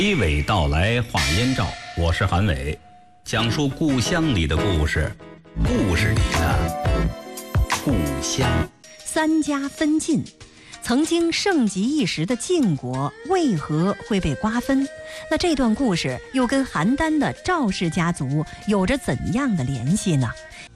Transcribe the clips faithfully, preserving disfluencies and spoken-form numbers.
娓娓道来话燕赵，我是韩伟，讲述故乡里的故事，故事里的故乡。 三家分晋，曾经盛极一时的晋国为何会被瓜分？那这段故事又跟邯郸的赵氏家族有着怎样的联系呢？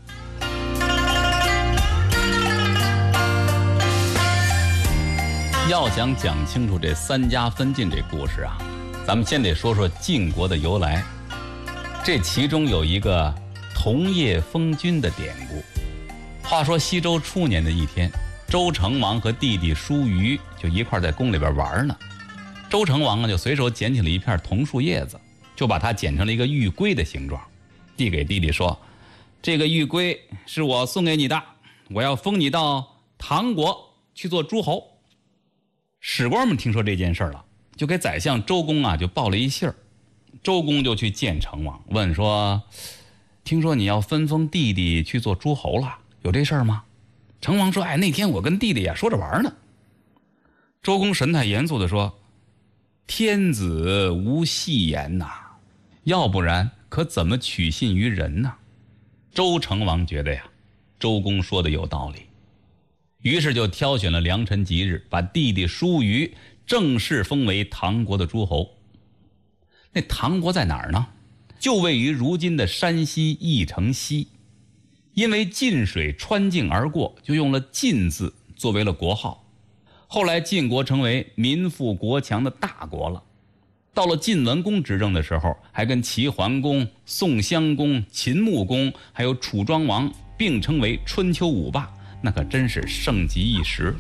要想讲清楚这三家分晋这故事啊，咱们先得说说晋国的由来。这其中有一个同夜封君的典故。话说西周初年的一天，周成王和弟弟叔虞就一块在宫里边玩呢。周成王啊就随手捡起了一片桐树叶子，就把它剪成了一个玉圭的形状，递给弟弟说：这个玉圭是我送给你的，我要封你到唐国去做诸侯。史官们听说这件事了，就给宰相周公啊就报了一信儿。周公就去见成王，问说：听说你要分封弟弟去做诸侯了，有这事儿吗？成王说：哎，那天我跟弟弟呀说着玩呢。周公神态严肃地说：天子无戏言呐，要不然可怎么取信于人呢？周成王觉得呀，周公说的有道理，于是就挑选了良辰吉日，把弟弟叔虞正式封为唐国的诸侯。那唐国在哪儿呢？就位于如今的山西翼城西。因为晋水穿境而过，就用了晋字作为了国号。后来晋国成为民富国强的大国了。到了晋文公执政的时候，还跟齐桓公、宋襄公、秦穆公还有楚庄王并称为春秋五霸，那可真是盛极一时。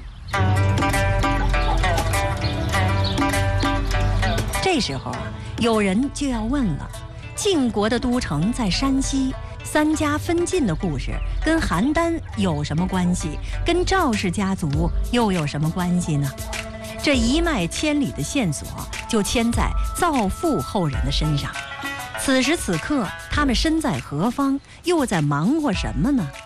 这时候啊，有人就要问了，晋国的都城在山西，三家分晋的故事跟邯郸有什么关系？跟赵氏家族又有什么关系呢？这一脉千里的线索就牵在造父后人的身上。此时此刻，他们身在何方，又在忙活什么呢？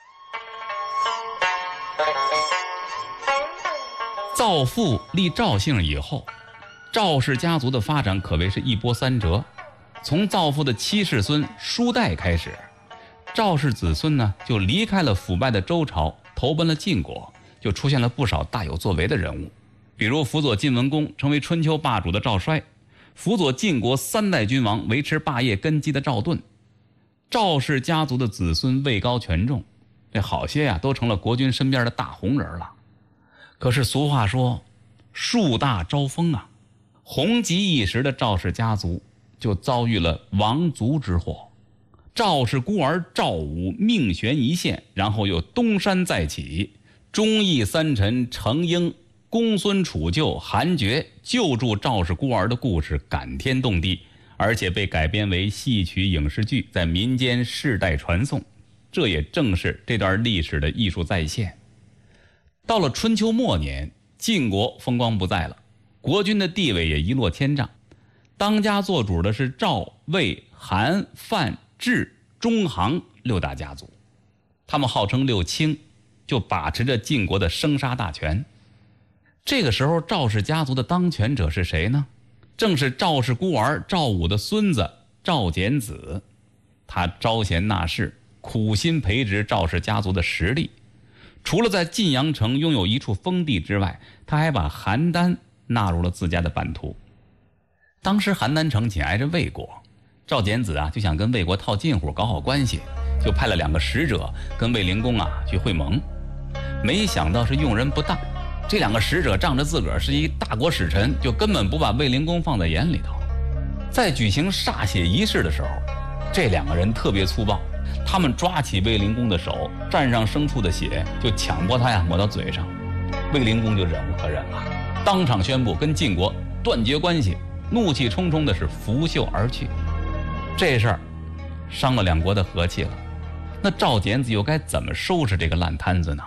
造父立赵姓以后，赵氏家族的发展可谓是一波三折。从造父的七世孙叔代开始，赵氏子孙呢就离开了腐败的周朝，投奔了晋国，就出现了不少大有作为的人物，比如辅佐晋文公成为春秋霸主的赵衰，辅佐晋国三代君王维持霸业根基的赵盾。赵氏家族的子孙位高权重，这好些呀都成了国君身边的大红人了。可是俗话说树大招风啊，红极一时的赵氏家族就遭遇了亡族之祸。赵氏孤儿赵武命悬一线，然后又东山再起，忠义三臣程婴、公孙楚旧、韩厥救助赵氏孤儿的故事感天动地，而且被改编为戏曲影视剧，在民间世代传颂。这也正是这段历史的艺术再现。到了春秋末年，晋国风光不再了，国君的地位也一落千丈，当家做主的是赵、魏、韩、范、智、中行六大家族，他们号称六卿，就把持着晋国的生杀大权。这个时候赵氏家族的当权者是谁呢？正是赵氏孤儿赵武的孙子赵简子。他招贤纳士，苦心培植赵氏家族的实力。除了在晋阳城拥有一处封地之外，他还把邯郸纳入了自家的版图。当时邯郸城紧挨着魏国，赵简子啊就想跟魏国套近乎，搞好关系，就派了两个使者跟魏灵公啊去会盟。没想到是用人不当，这两个使者仗着自个儿是一大国使臣，就根本不把魏灵公放在眼里头。在举行歃血仪式的时候，这两个人特别粗暴，他们抓起魏灵公的手，蘸上牲畜的血，就强迫他呀抹到嘴上。魏灵公就忍无可忍了，当场宣布跟晋国断绝关系，怒气冲冲的是拂袖而去。这事儿伤了两国的和气了，那赵简子又该怎么收拾这个烂摊子呢？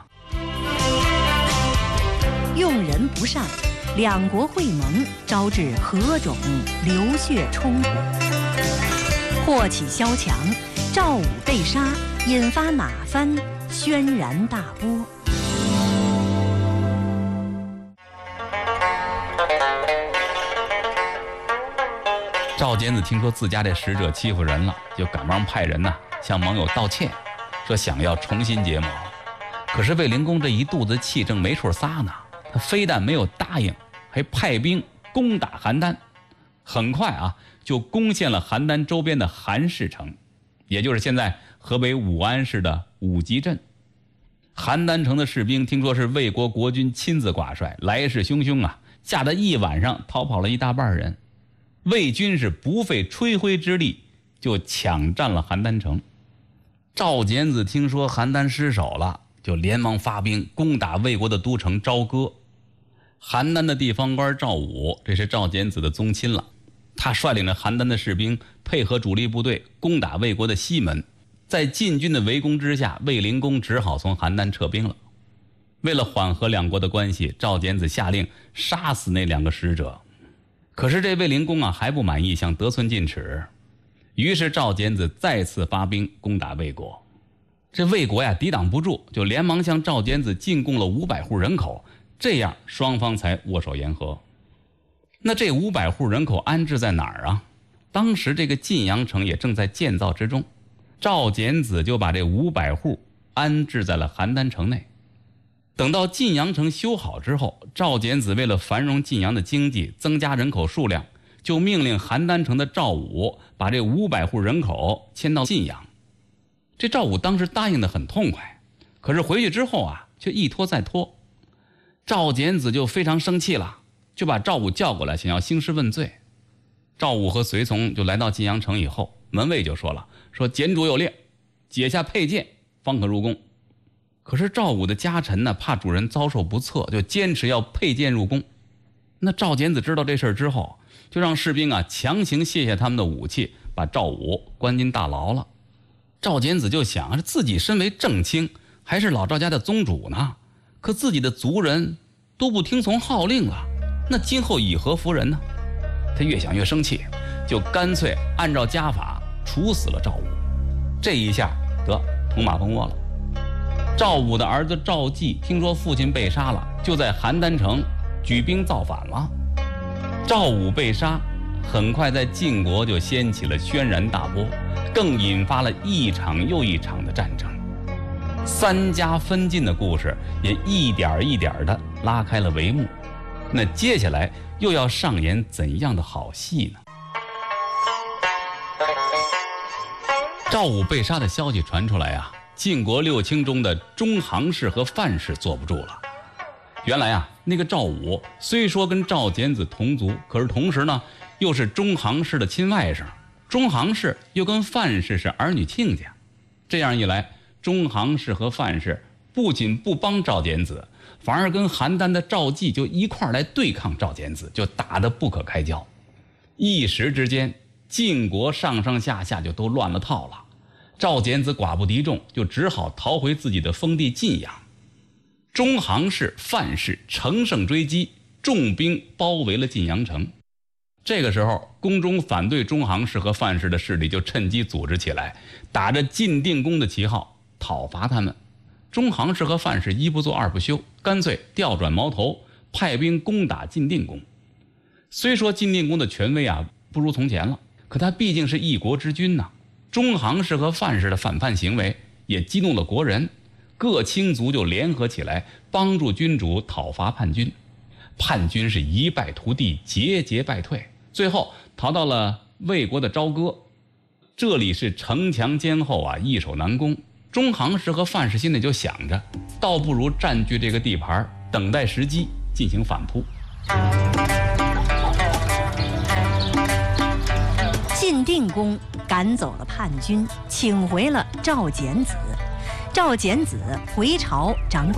用人不善，两国会盟，招致何种流血冲突？祸起萧墙，赵武被杀，引发哪番轩然大波？ 赵简子听说自家这使者欺负人了，就赶忙派人呢、啊、向盟友道歉，说想要重新结盟。可是卫灵公这一肚子气正没处撒呢，他非但没有答应，还派兵攻打邯郸。很快啊，就攻陷了邯郸周边的韩氏城，也就是现在河北武安市的武集镇。邯郸城的士兵听说是魏国国君亲自挂帅，来势汹汹啊，吓得一晚上逃跑了一大半人。魏军是不费吹灰之力就抢占了邯郸城。赵简子听说邯郸失守了，就连忙发兵攻打魏国的都城朝歌。邯郸的地方官赵武，这是赵简子的宗亲了，他率领着邯郸的士兵配合主力部队攻打魏国的西门。在晋军的围攻之下，卫灵公只好从邯郸撤兵了。为了缓和两国的关系，赵简子下令杀死那两个使者。可是这卫灵公啊还不满意，想得寸进尺，于是赵简子再次发兵攻打魏国。这魏国呀抵挡不住，就连忙向赵简子进贡了五百户人口，这样双方才握手言和。那这五百户人口安置在哪儿啊？当时这个晋阳城也正在建造之中，赵简子就把这五百户安置在了邯郸城内。等到晋阳城修好之后，赵简子为了繁荣晋阳的经济，增加人口数量，就命令邯郸城的赵武把这五百户人口迁到晋阳。这赵武当时答应得很痛快，可是回去之后啊，却一拖再拖。赵简子就非常生气了，就把赵武叫过来，想要兴师问罪。赵武和随从就来到晋阳城以后，门卫就说了，说简主有令，解下佩剑方可入宫。可是赵武的家臣呢，怕主人遭受不测，就坚持要佩剑入宫。那赵简子知道这事儿之后，就让士兵啊强行卸下他们的武器，把赵武关进大牢了。赵简子就想，自己身为正卿，还是老赵家的宗主呢，可自己的族人都不听从号令了，那今后以何服人呢？他越想越生气，就干脆按照家法处死了赵武。这一下得捅马蜂窝了。赵武的儿子赵季听说父亲被杀了，就在邯郸城举兵造反了。赵武被杀，很快在晋国就掀起了轩然大波，更引发了一场又一场的战争。三家分晋的故事也一点一点的拉开了帷幕。那接下来又要上演怎样的好戏呢？赵武被杀的消息传出来啊，晋国六卿中的中行氏和范氏坐不住了。原来啊，那个赵武虽说跟赵简子同族，可是同时呢又是中行氏的亲外甥，中行氏又跟范氏是儿女亲家。这样一来，中行氏和范氏不仅不帮赵简子，反而跟邯郸的赵季就一块来对抗赵简子，就打得不可开交。一时之间，晋国上上下下就都乱了套了。赵简子寡不敌众，就只好逃回自己的封地晋阳。中行氏、范氏乘胜追击，重兵包围了晋阳城。这个时候，宫中反对中行氏和范氏的势力就趁机组织起来，打着晋定公的旗号讨伐他们。中行氏和范氏一不做二不休，干脆调转矛头，派兵攻打晋定公。虽说晋定公的权威啊不如从前了，可他毕竟是一国之君呐、啊。中行氏和范氏的反叛行为也激怒了国人，各卿族就联合起来帮助君主讨伐叛军。叛军是一败涂地，节节败退，最后逃到了魏国的朝歌。这里是城墙坚厚啊，易守难攻。中行氏和范氏心里就想着，倒不如占据这个地盘，等待时机进行反扑。 晋定公赶走了叛军，请回了赵简子。赵简子回朝掌管